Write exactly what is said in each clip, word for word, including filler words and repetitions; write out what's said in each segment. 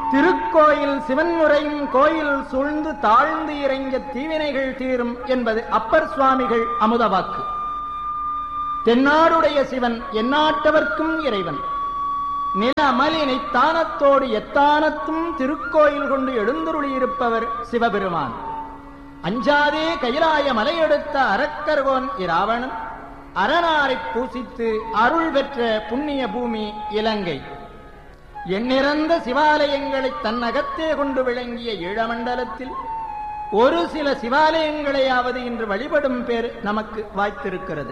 திருக்கோயில் சிவன் உரையும் கோயில் சூழ்ந்து தாழ்ந்து இறங்கிய தீவினைகள் தீரும் என்பது அப்பர் சுவாமிகள் அமுதவாக்கு. தென்னாடுடைய சிவன் எந்நாட்டவர்க்கும் இறைவன். நில அமலினை தானத்தோடு எத்தானத்தும் திருக்கோயில் கொண்டு எழுந்துருளியிருப்பவர் சிவபெருமான். அஞ்சாதே கைலாய மலையெடுத்த அரக்கர்கோன் இராவணன் அரணாரை பூசித்து அருள் பெற்ற புண்ணிய பூமி இலங்கை. எண்ணிறந்த சிவாலயங்களை தன்னகத்தே கொண்டு விளங்கிய ஈழமண்டலத்தில் ஒரு சில சிவாலயங்களையாவது இன்று வழிபடும் பேர் நமக்கு வாய்த்திருக்கிறது.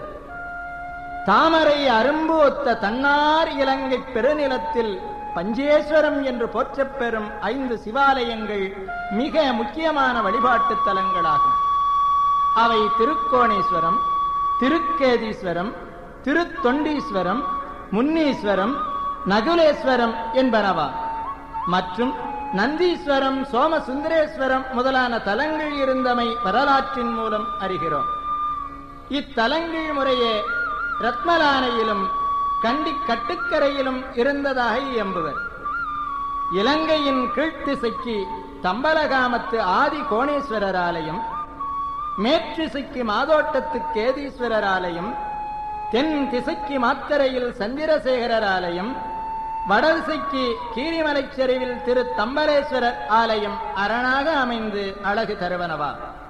தாமரை அரும்பு ஒத்த தன்னார் இலங்கை பெருநிலத்தில் பஞ்சேஸ்வரம் என்று போற்றப் பெறும் ஐந்து சிவாலயங்கள் மிக முக்கியமான வழிபாட்டு தலங்களாகும். அவை திருக்கோணேஸ்வரம், திருக்கேதீஸ்வரம், திருத்தொண்டீஸ்வரம், முன்னீஸ்வரம், நகுலேஸ்வரம் என்பனவா. மற்றும் நந்தீஸ்வரம், சோமசுந்தரேஸ்வரம் முதலான தலங்கள் இருந்தமை வரலாற்றின் மூலம் அறிகிறோம். இத்தலங்கள் முறையே ரத்மலானையிலும் கண்டி கட்டுக்கரையிலும் இருந்ததாக எம்புவர். இலங்கையின் கீழ்த்திசைக்கு தம்பலகாமத்து ஆதி கோணேஸ்வரர் ஆலயம், மேற்றிசைக்கு மாதோட்டத்து கேதீஸ்வரர் ஆலயம், தென் திசைக்கு மாத்தரையில் சந்திரசேகரர் ஆலயம், வடதிசைக்கு கீரிமலைச் சரிவில் திரு தம்பலேஸ்வரர் ஆலயம் அரணாக அமைந்து அழகு தருவனவா.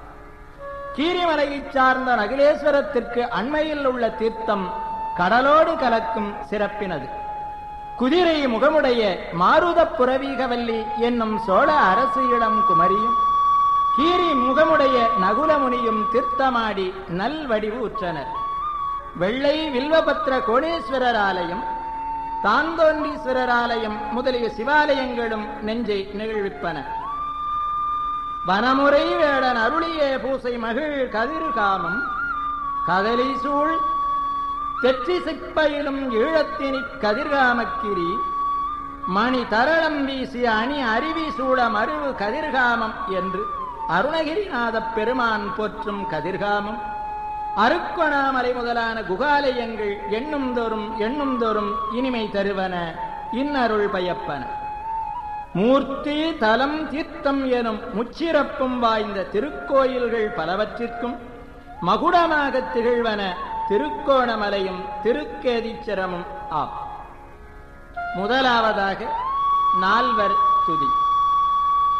கீரிமலையைச் சார்ந்த நகுலேஸ்வரத்திற்கு அண்மையில் உள்ள தீர்த்தம் கடலோடு கலக்கும் சிறப்பினது. குதிரை முகமுடைய மாருத புரவீகவல்லி என்னும் சோழ அரசு இளம் குமரியும் கீரி முகமுடைய நகுலமுனியும் தீர்த்தமாடி நல்வடிவு உற்றனர். வெள்ளை வில்வபத்ர கோணேஸ்வரர் ஆலயம், தாந்தோண்டீஸ்வரர் ஆலயம் முதலிய சிவாலயங்களும் நெஞ்சை நிகழ்விப்பன. வனமுறை வேடன் அருளிய பூசை மகிழ் கதிர்காமம் கதலி சூழ் தெற்றி சிப்பையிலும் ஈழத்தினி கதிர்காமக்கிரி மணி தரளம் வீசிய அணி அருவி சூழ மருவு கதிர்காமம் என்று அருணகிரிநாத பெருமான் போற்றும் கதிர்காமம், அருக்கொணாமலை முதலான குகாலயங்கள் எண்ணும் தோறும் எண்ணும் தோறும் இனிமை தருவன, இன்னருள் பயப்பன. மூர்த்தி தலம் தீர்த்தம் எனும் முச்சிறப்பும் வாய்ந்த திருக்கோயில்கள் பலவற்றிற்கும் மகுடமாக திகழ்வன திருக்கோணமலையும் திருக்கேதீச்சரமும் ஆம். முதலாவதாக நால்வர் துதி.